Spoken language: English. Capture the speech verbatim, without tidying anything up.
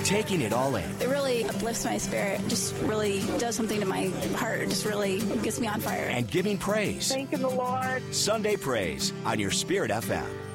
taking it all in. It really uplifts my spirit. Just really does something to my heart. It just really gets me on fire. And giving praise. Thanking the Lord. Sunday Praise on your Spirit F M.